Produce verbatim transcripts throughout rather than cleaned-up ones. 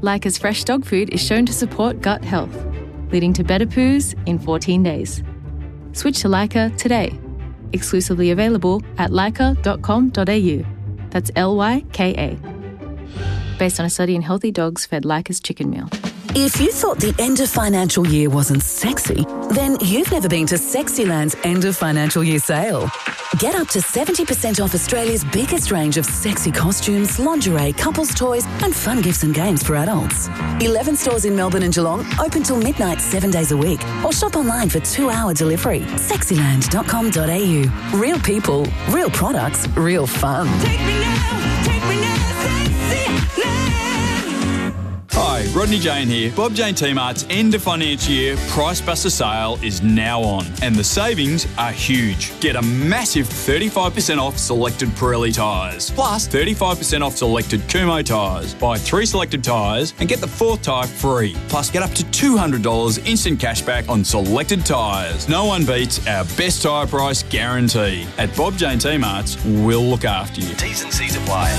Leica's fresh dog food is shown to support gut health, leading to better poos in fourteen days. Switch to Leica today. Exclusively available at leica dot com dot a u. That's L Y K A. Based on a study in healthy dogs fed Leica's chicken meal. If you thought the end of financial year wasn't sexy, then you've never been to Sexyland's end of financial year sale. Get up to seventy percent off Australia's biggest range of sexy costumes, lingerie, couples toys and fun gifts and games for adults. eleven stores in Melbourne and Geelong, open till midnight seven days a week. Or shop online for two-hour delivery. sexyland dot com dot a u. Real people, real products, real fun. Take me now, take me now, Sexyland. Hi, Rodney Jane here. Bob Jane T-Mart's end of financial year Price Buster sale is now on and the savings are huge. Get a massive thirty-five percent off selected Pirelli tyres, plus thirty-five percent off selected Kumho tyres. Buy three selected tyres and get the fourth tyre free. Plus get up to two hundred dollars instant cashback on selected tyres. No one beats our best tyre price guarantee. At Bob Jane T-Mart's, we'll look after you. T's and C's apply.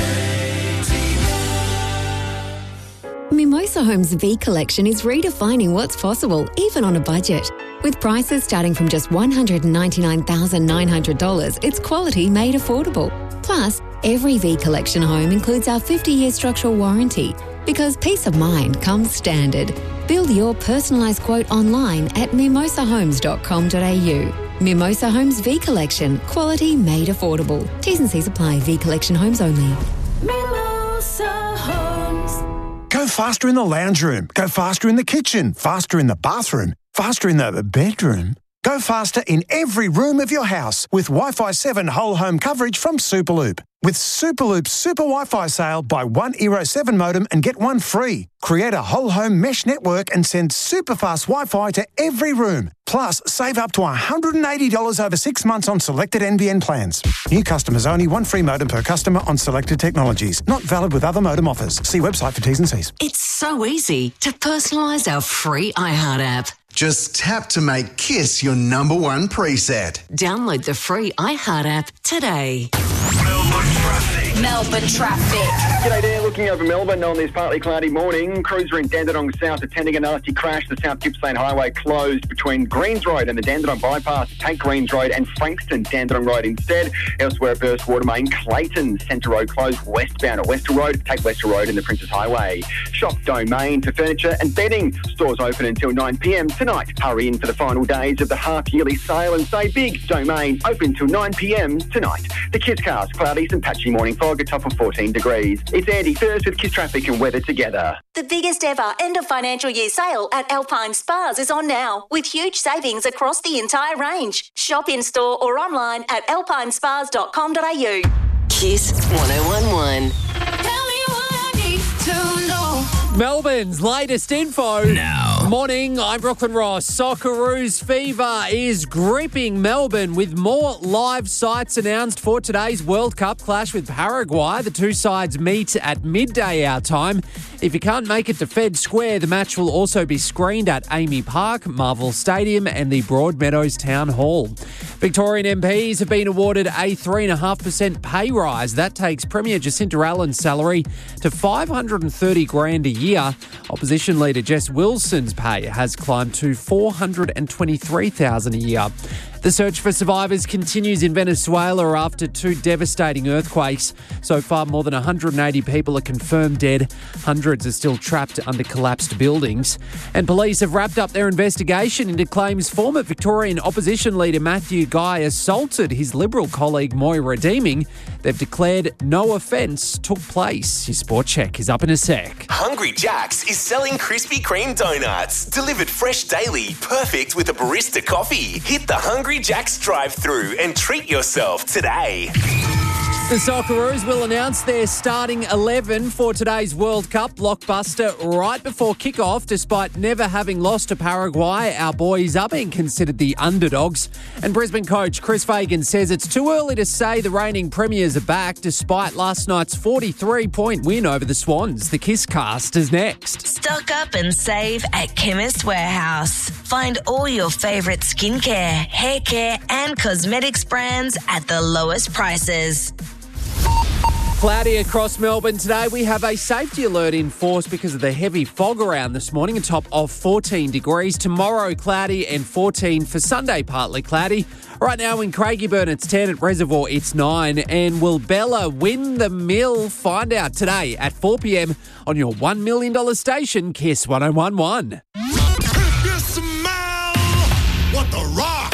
Mimosa Homes V Collection is redefining what's possible, even on a budget. With prices starting from just one hundred ninety-nine thousand nine hundred dollars, it's quality made affordable. Plus, every V Collection home includes our fifty-year structural warranty, because peace of mind comes standard. Build your personalised quote online at mimosa homes dot com dot a u. Mimosa Homes V Collection, quality made affordable. T's and C's apply. V Collection homes only. Mimosa Homes. Go faster in the lounge room. Go faster in the kitchen. Faster in the bathroom. Faster in the bedroom. Go faster in every room of your house with Wi-Fi seven whole home coverage from Superloop. With Superloop's Super Wi-Fi sale, buy one Eero seven modem and get one free. Create a whole home mesh network and send super fast Wi-Fi to every room. Plus, save up to one hundred eighty dollars over six months on selected N B N plans. New customers only, one free modem per customer on selected technologies. Not valid with other modem offers. See website for T's and C's. It's so easy to personalise our free iHeart app. Just tap to make Kiss your number one preset. Download the free iHeart app today. Melbourne traffic. Melbourne traffic. G'day there, looking over Melbourne on this partly cloudy morning. Cruiser in Dandenong South attending a nasty crash. The South Gippsland Highway closed between Greens Road and the Dandenong Bypass. Take Greens Road and Frankston Dandenong Road instead. Elsewhere, burst water main. Clayton Centre Road closed westbound at Western Road. Take Western Road and the Princess Highway. Shop Domain for furniture and bedding. Stores open until nine p m tonight. Hurry in for the final days of the half-yearly sale and say big. Domain open till nine p m tonight. The Kids Cast, cloudy and patchy morning fog, a top of fourteen degrees. It's Andy first with Kiss Traffic and weather together. The biggest ever end of financial year sale at Alpine Spas is on now, with huge savings across the entire range. Shop in store or online at alpine spas dot com dot a u. Kiss one oh one one. Tell me what I need to know. Melbourne's latest info. Now. Morning, I'm Brooklyn Ross. Socceroos fever is gripping Melbourne with more live sites announced for today's World Cup clash with Paraguay. The two sides meet at midday our time. If you can't make it to Fed Square, the match will also be screened at Amy Park, Marvel Stadium and the Broadmeadows Town Hall. Victorian M Ps have been awarded a three point five percent pay rise. That takes Premier Jacinta Allen's salary to five hundred thirty grand a year. Opposition leader Jess Wilson's pay has climbed to four hundred twenty-three thousand dollars a year. The search for survivors continues in Venezuela after two devastating earthquakes. So far, more than one hundred eighty people are confirmed dead. Hundreds are still trapped under collapsed buildings. And police have wrapped up their investigation into claims former Victorian opposition leader Matthew Guy assaulted his Liberal colleague Moira Deeming. They've declared no offence took place. Your sport check is up in a sec. Hungry Jack's is selling Krispy Kreme donuts. Delivered fresh daily, perfect with a barista coffee. Hit the Hungry Jack's drive-thru and treat yourself today. The Socceroos will announce their starting eleven for today's World Cup blockbuster right before kick-off. Despite never having lost to Paraguay, our boys are being considered the underdogs. And Brisbane coach Chris Fagan says it's too early to say the reigning premiers are back despite last night's forty-three point win over the Swans. The Kiss Cast is next. Stock up and save at Chemist Warehouse. Find all your favourite skincare, hair care and cosmetics brands at the lowest prices. Cloudy across Melbourne today. We have a safety alert in force because of the heavy fog around this morning, a top of fourteen degrees. Tomorrow, cloudy and fourteen for Sunday, partly cloudy. Right now in Craigieburn, it's ten. At Reservoir, it's nine. And will Bella win the mill? Find out today at four p.m. on your one million dollars station, Kiss one oh one one. If you smell what The Rock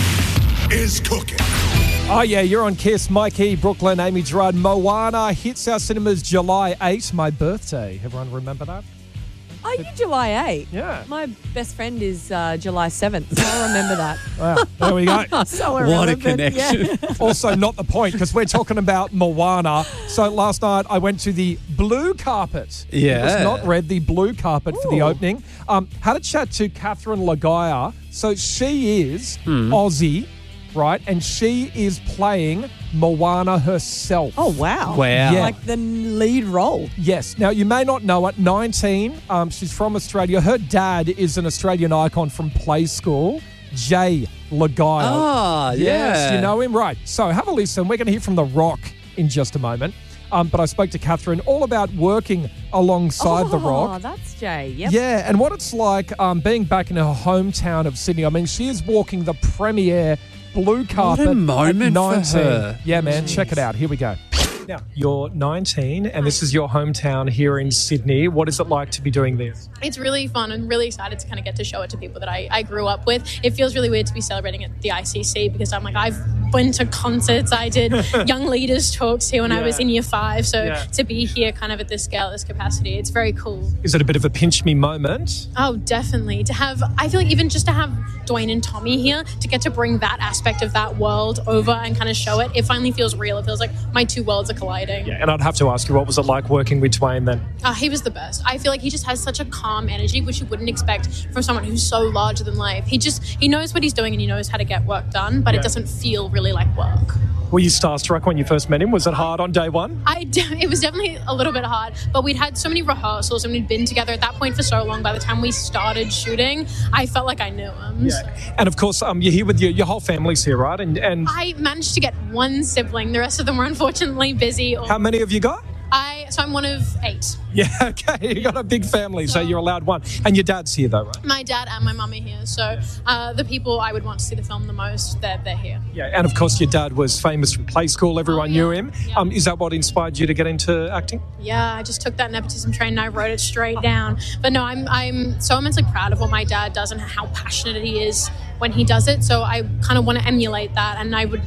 is cooking. Oh, yeah, you're on Kiss. Mike E, Brooklyn, Amy Gerard. Moana hits our cinemas July eighth, my birthday. Everyone remember that? Are you July eighth? Yeah. My best friend is uh, July seventh, so I remember that. Wow, there we go. So What a irrelevant, connection. yeah. Also, not the point, because we're talking about Moana. So last night I went to the blue carpet. Yeah. It was not red, the blue carpet for the Ooh. opening. Um, had a chat to Catherine Lagaya. So she is Aussie, right? And she is playing Moana herself. Oh, wow. Wow. Yeah. Like the lead role. Yes. Now, you may not know it. nineteen, um, she's from Australia. Her dad is an Australian icon from Play School, Jay Lagaya. Ah, Yes, yeah. you know him. Right. So have a listen. We're going to hear from The Rock in just a moment. Um, but I spoke to Catherine all about working alongside The Rock. Oh, that's Jay. Yep. Yeah, and what it's like um, being back in her hometown of Sydney. I mean, she is walking the premiere blue carpet moment at for nineteen. her. Yeah, man, Jeez. check it out. Here we go. Now, you're nineteen, and this is your hometown here in Sydney. What is it like to be doing this? It's really fun. I'm really excited to kind of get to show it to people that I, I grew up with. It feels really weird to be celebrating at the I C C because I'm like, I've been to concerts. I did young leaders talks here when I Yeah. was in year five. So Yeah. to be here kind of at this scale, this capacity, it's very cool. Is it a bit of a pinch me moment? Oh, definitely. To have, I feel like even just to have Dwayne and Tommy here, to get to bring that aspect of that world over and kind of show it, it finally feels real. It feels like my two worlds are colliding. Yeah, and I'd have to ask you, what was it like working with Dwayne then? Uh, he was the best. I feel like he just has such a calm energy, which you wouldn't expect from someone who's so larger than life. He just, he knows what he's doing and he knows how to get work done, but Yeah. it doesn't feel really like work. Were you starstruck when you first met him? Was it hard on day one? I d- it was definitely a little bit hard, but we'd had so many rehearsals and we'd been together at that point for so long. By the time we started shooting, I felt like I knew him. So And of course, um, you're here with your, your whole family's here, right? And and I managed to get one sibling. The rest of them were unfortunately busy. Or how many have you got? I so I'm one of eight. Yeah, okay. You got a big family, so you're allowed one. And your dad's here, though, right? My dad and my mum are here, so uh, the people I would want to see the film the most, they're, they're here. Yeah, and of course, your dad was famous from Play School. Everyone knew him. Um, is that what inspired you to get into acting? Yeah, I just took that nepotism train and I wrote it straight down. But no, I'm I'm so immensely proud of what my dad does and how passionate he is when he does it. So I kind of want to emulate that, and I would.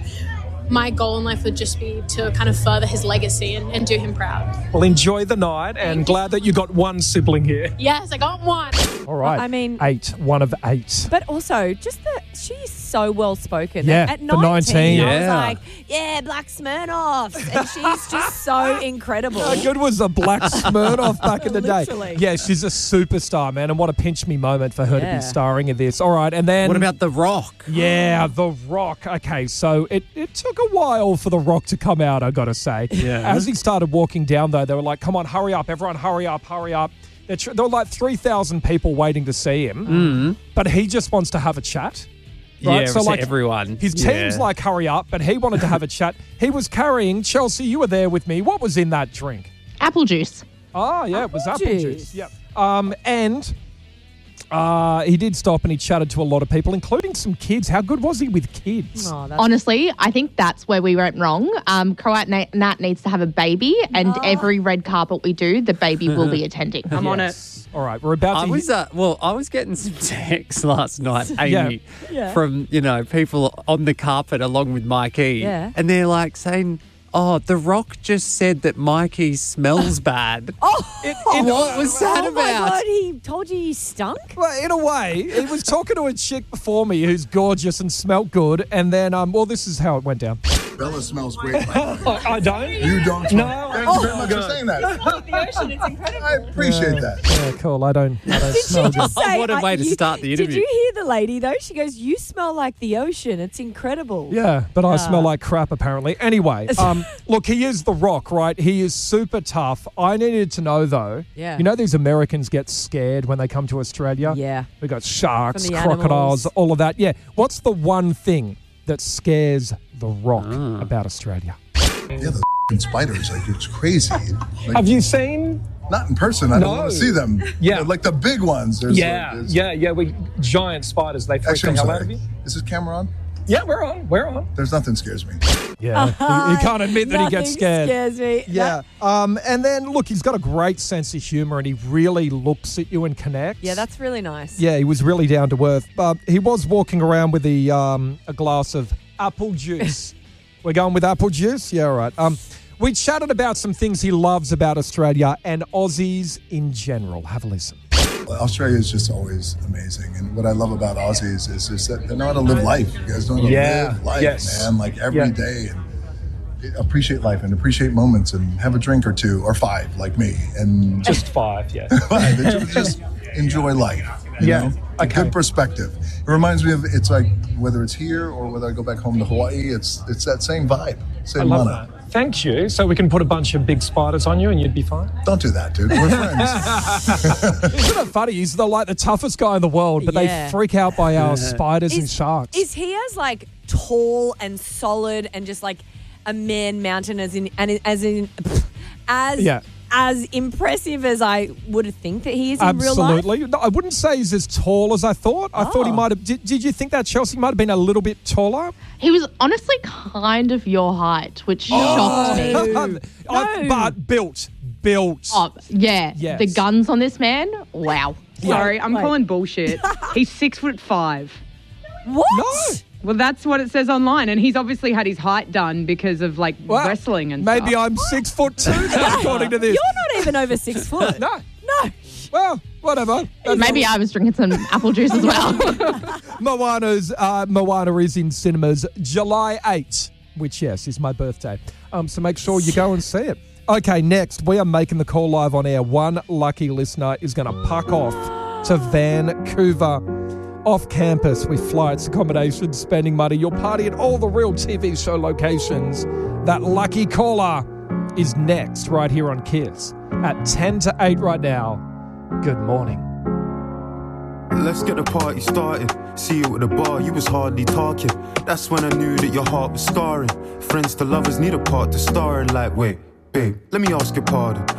My goal in life would just be to kind of further his legacy and, and do him proud. Well, enjoy the night, and glad that you got one sibling here. Yes, I got one. All right. I mean- eight, one of eight. But also, just that she's so well spoken. Yeah, At for nineteen, nineteen. I was Yeah. like, yeah, Black Smirnoffs. And she's just so incredible. How good was a Black Smirnoff back in the day? Literally. Yeah, she's a superstar, man, and what a pinch me moment for her to Yeah. be starring in this. All right, and then What about The Rock? Yeah, The Rock. Okay, so it, it took a while for The Rock to come out, I gotta say. Yeah. As he started walking down, though, they were like, come on, hurry up, everyone, hurry up, hurry up. There tr- there were like three thousand people waiting to see him, Mm. but he just wants to have a chat. Right? Yeah, so to like everyone. his team's Yeah. like, hurry up, but he wanted to have a chat. He was carrying, Chelsea, you were there with me. What was in that drink? Apple juice. Oh, yeah, it was apple juice. juice. Yep. Um, and uh, he did stop and he chatted to a lot of people, including some kids. How good was he with kids? Oh, that's Honestly, I think that's where we went wrong. Um, Croat Na- Nat needs to have a baby, and Oh. every red carpet we do, the baby will be attending. I'm on it. Yes. All right, we're about I to... was uh, well. I was getting some texts last night, Amy, Yeah. from you know people on the carpet along with Mikey, Yeah. and they're like saying, "Oh, The Rock just said that Mikey smells bad." Oh, It- what was that oh my about? God, he told you you stunk? Well, in a way, he was talking to a chick before me who's gorgeous and smelt good, and then, um, well, this is how it went down. Bella smells great. by the way. I, I don't. You don't. No. Thank you very much for saying that. The ocean, it's incredible. I appreciate yeah, that. Yeah, cool. I don't. I don't Did smell she good. just say? What a I- way to you- start the Did interview. you hear the lady though? She goes, "You smell like the ocean. It's incredible." Yeah, but I Ah. smell like crap apparently. Anyway, um, look, he is The Rock, right? He is super tough. I needed to know though. Yeah. You know these Americans get scared when they come to Australia. Yeah. We got sharks, From the crocodiles, animals. all of that. Yeah. What's the one thing that scares The Rock Ah. about Australia? You're the f***ing spiders. Like, it's crazy. Like, Have you seen? Not in person. I No. don't want to see them. Yeah. Like the big ones. There's Yeah, like, there's- yeah, yeah. We giant spiders. They freak Actually, the I'm hell out of sorry. you. Is this camera on? Yeah, we're on. We're on. There's nothing scares me. Yeah, he, he can't admit that he gets Nothing scared. scares me. Yeah, um, and then look, he's got a great sense of humour, and he really looks at you and connects. Yeah, that's really nice. Yeah, he was really down to earth. But he was walking around with the um, a glass of apple juice. We're going with apple juice? Yeah, all right. Um, we chatted about some things he loves about Australia and Aussies in general. Have a listen. Australia is just always amazing. And what I love about Aussies is, is that they know how to live life. You guys know how to Yeah, live life, yes. man. Like every Yeah. day. And appreciate life and appreciate moments and have a drink or two or five like me. And Just five, yeah. Five. And just enjoy life. You Yeah, know? A good perspective. It reminds me of, it's like, whether it's here or whether I go back home to Hawaii, it's it's that same vibe. I Same love mana. that. Thank you. So we can put a bunch of big spiders on you and you'd be fine? Don't do that, dude. We're friends. Isn't it funny? He's the, like the toughest guy in the world, but Yeah. they freak out by our spiders and sharks. Is he as like tall and solid and just like a man mountain as in and as in as Yeah. as impressive as I would think that he is in real life? Absolutely. No, I wouldn't say he's as tall as I thought. I thought he Oh. might have. Did, did you think that Chelsea might have been a little bit taller? He was honestly kind of your height, which shocked me. I- but built. Built. Oh, yeah. Yes. The guns on this man, wow. Sorry, I'm Wait. calling bullshit. He's six foot five. What? No. Well, that's what it says online, and he's obviously had his height done because of like Well, wrestling and Maybe stuff. I'm six foot two, then, according to this. You're not even over six foot. No. No. Well, whatever. That's Maybe I was drinking some apple juice as well. Moana's uh, Moana is in cinemas July eighth, which, yes, is my birthday. Um, so make sure you go and see it. Okay, next, we are making the call live on air. One lucky listener is going to puck off to Vancouver off campus with flights, accommodations, spending money. You'll party at all the real T V show locations. That lucky caller is next right here on Kiss at ten to eight right now. Good morning. Let's get the party started. See you at the bar, you was hardly talking. That's when I knew that your heart was scarring. Friends to lovers need a part to star in. Like, wait, babe, let me ask your pardon.